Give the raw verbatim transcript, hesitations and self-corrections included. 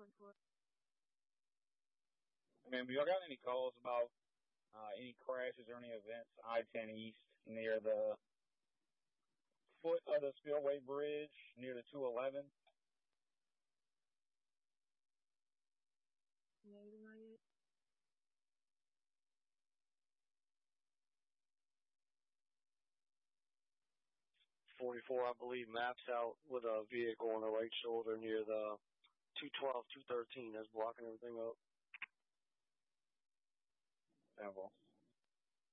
I mean, have y'all got any calls about uh, any crashes or any events I ten East near the foot of the Spillway Bridge near the two eleven? forty-four, I believe, maps out with a vehicle on the right shoulder near the two twelve, two thirteen that's blocking everything up. Simple.